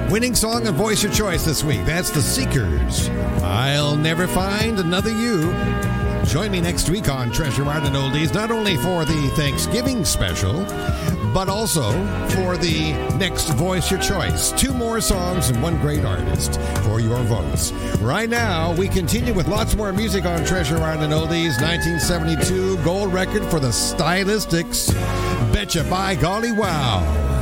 Winning song and voice your choice this week. That's The Seekers. I'll Never Find Another You. Join me next week on Treasure Island Oldies, not only for the Thanksgiving special, but also for the next Voice Your Choice. 2 more songs and 1 great artist for your votes. Right now, we continue with lots more music on Treasure Island Oldies. 1972 gold record for the Stylistics. Betcha by golly wow.